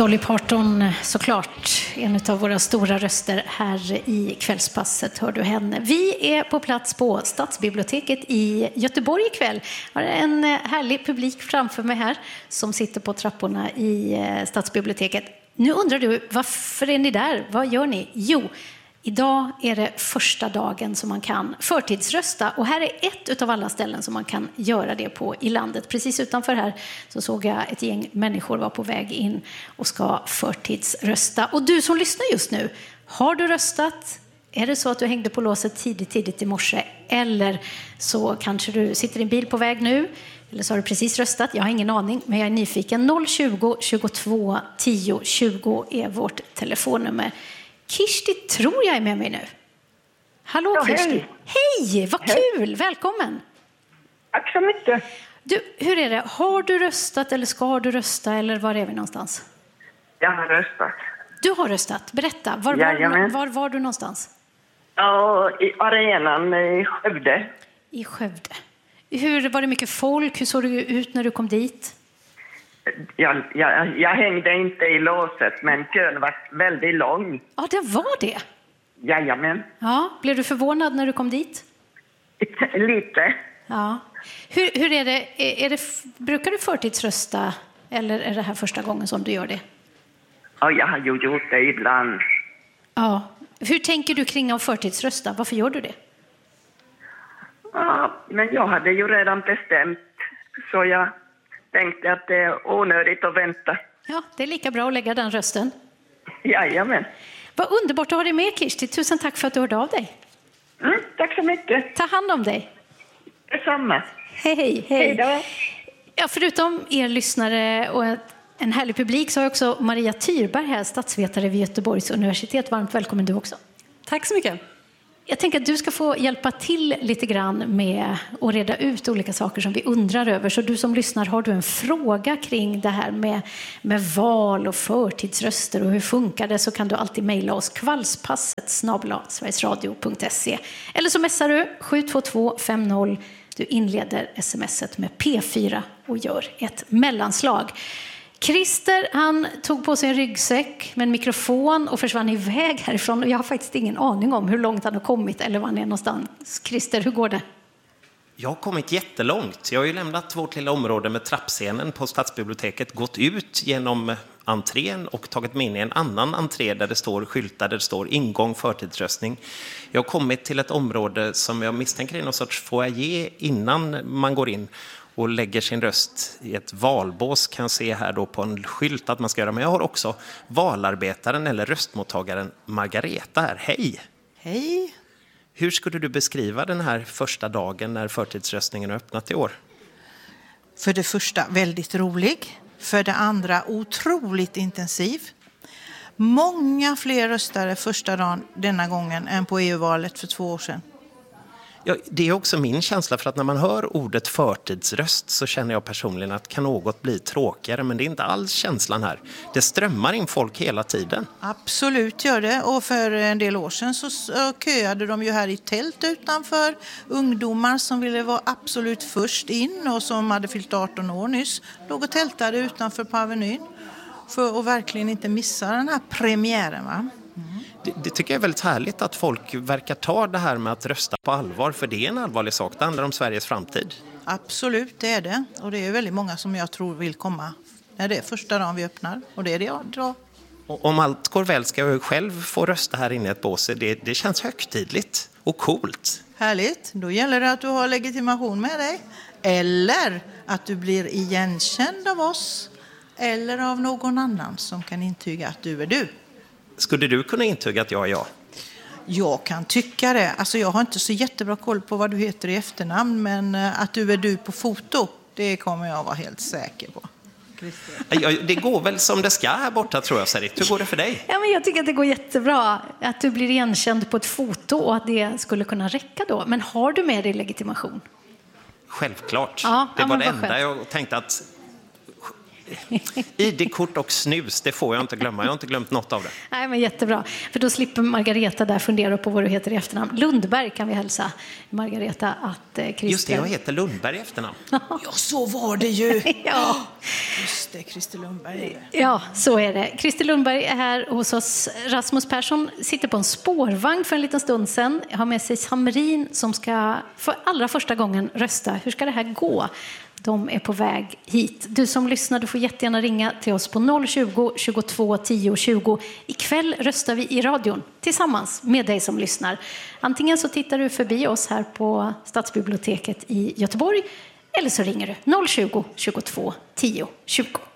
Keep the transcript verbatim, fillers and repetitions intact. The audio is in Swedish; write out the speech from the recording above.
Dolly Parton, såklart, en av våra stora röster här i Kvällspasset, hör du henne. Vi är på plats på Stadsbiblioteket i Göteborg ikväll. Jag har en härlig publik framför mig här som sitter på trapporna i Stadsbiblioteket. Nu undrar du, varför är ni där? Vad gör ni? Jo, idag är det första dagen som man kan förtidsrösta. Och här är ett av alla ställen som man kan göra det på i landet. Precis utanför här så såg jag ett gäng människor var på väg in och ska förtidsrösta. Och du som lyssnar just nu, har du röstat? Är det så att du hängde på låset tidigt, tidigt i morse? Eller så kanske du sitter i en bil på väg nu? Eller så har du precis röstat? Jag har ingen aning, men jag är nyfiken. noll tjugo, tjugotvå, tio, tjugo är vårt telefonnummer. Kirsti tror jag är med mig nu. Hallå ja, Kirsti. Hej, hej vad hej. Kul, välkommen. Tack så mycket. Du, hur är det? Har du röstat eller ska du rösta eller var är vi någonstans? Jag har röstat. Du har röstat, berätta. Var var, var var du någonstans? Ja, i arenan i Skövde. I Skövde. Hur var det mycket folk? Hur såg du ut när du kom dit? Jag, jag, jag hängde inte i låset, men kön var väldigt lång. Ja, det var det. Jajamän. Ja, blev du förvånad när du kom dit? Lite. Ja. Hur, hur är det? Är, är det? Brukar du förtidsrösta eller är det här första gången som du gör det? Ja, jag har ju gjort det ibland. Ja. Hur tänker du kring att förtidsrösta? Varför gör du det? Ja, men jag hade ju redan bestämt, så jag tänkte att det är onödigt att vänta. Ja, det är lika bra att lägga den rösten. Jajamän. Vad underbart att ha dig med, Kirsti. Tusen tack för att du hörde av dig. Mm, tack så mycket. Ta hand om dig. Detsamma. Hej, hej. Hej då. Ja, förutom er lyssnare och en härlig publik så har jag också Maria Tyrberg här, statsvetare vid Göteborgs universitet. Varmt välkommen du också. Tack så mycket. Jag tänker att du ska få hjälpa till lite grann med att reda ut olika saker som vi undrar över. Så du som lyssnar, har du en fråga kring det här med, med val och förtidsröster och hur funkar det, så kan du alltid mejla oss kvällspasset snabel-a sverigesradio punkt se. Eller så messar du sju två två fem noll. Du inleder smset med P fyra och gör ett mellanslag. Christer, han tog på sig en ryggsäck med en mikrofon och försvann iväg härifrån. Och jag har faktiskt ingen aning om hur långt han har kommit eller var han är någonstans. Christer, hur går det? Jag har kommit jättelångt. Jag har ju lämnat vårt lilla område med trappscenen på Stadsbiblioteket, gått ut genom entrén och tagit mig in i en annan entré där det står skyltar där det står ingång förtidsröstning. Jag har kommit till ett område som jag misstänker är någon sorts foyer innan man går in och lägger sin röst i ett valbås, kan jag se här då på en skylt att man ska göra. Men jag har också valarbetaren eller röstmottagaren Margareta här. Hej! Hej! Hur skulle du beskriva den här första dagen när förtidsröstningen har öppnat i år? För det första väldigt rolig. För det andra otroligt intensiv. Många fler röstare första dagen denna gången än på E U-valet för två år sedan. Ja, det är också min känsla, för att när man hör ordet förtidsröst så känner jag personligen att kan något bli tråkigare, men det är inte alls känslan här. Det strömmar in folk hela tiden. Absolut gör det, och för en del år sedan så köade de ju här i tält utanför, ungdomar som ville vara absolut först in och som hade fyllt arton år nyss, låg och tältade utanför på Avenyn för att verkligen inte missa den här premiären, va? Det, det tycker jag är väldigt härligt att folk verkar ta det här med att rösta på allvar, för det är en allvarlig sak. Det handlar om Sveriges framtid. Absolut, det är det. Och det är väldigt många som jag tror vill komma när det är första dagen vi öppnar. Och det är det jag drar. Och om allt går väl ska jag själv få rösta här inne i ett bås. Det, det känns högtidligt och coolt. Härligt. Då gäller det att du har legitimation med dig. Eller att du blir igenkänd av oss. Eller av någon annan som kan intyga att du är du. Skulle du kunna intyga att jag är jag? Jag kan tycka det. Alltså jag har inte så jättebra koll på vad du heter i efternamn. Men att du är du på foto, det kommer jag vara helt säker på. Ja, det går väl som det ska här borta, tror jag, Sarit. Hur går det för dig? Ja, men jag tycker att det går jättebra. Att du blir igenkänd på ett foto och att det skulle kunna räcka då. Men har du med dig legitimation? Självklart. Ja, det ja, var det vad enda skönt. jag tänkte att... I D-kort och snus, det får jag inte glömma. Jag har inte glömt något av det. Nej, men jättebra. För då slipper Margareta där fundera på vad du heter i efternamn. Lundberg kan vi hälsa Margareta att eh, Christer... Just det, jag heter Lundberg i efternamn. Ja, så var det ju. Ja. Just det, Christer Lundberg. Ja, så är det. Christer Lundberg är här hos oss. Rasmus Persson sitter på en spårvagn för en liten stund sedan. Jag har med sig Samrin som ska för allra första gången rösta. Hur ska det här gå? De är på väg hit. Du som lyssnar, du får jättegärna ringa till oss på noll tjugo, tjugotvå, tio, tjugo. Ikväll röstar vi i radion tillsammans med dig som lyssnar. Antingen så tittar du förbi oss här på Stadsbiblioteket i Göteborg eller så ringer du noll tjugo, tjugotvå, tio, tjugo.